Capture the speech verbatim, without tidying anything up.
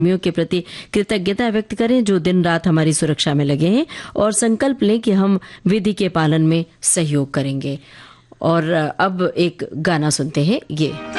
कर्मियों के प्रति कृतज्ञता व्यक्त करें जो दिन रात हमारी सुरक्षा में लगे हैं और संकल्प लें कि हम विधि के पालन में सहयोग करेंगे। और अब एक गाना सुनते हैं ये